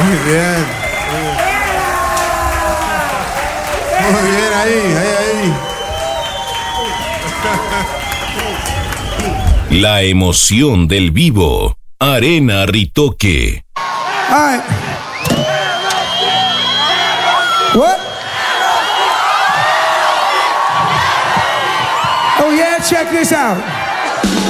Muy bien. Muy bien, ahí. La emoción del vivo. Arena Ritoque. All right. What? Oh yeah, check this out.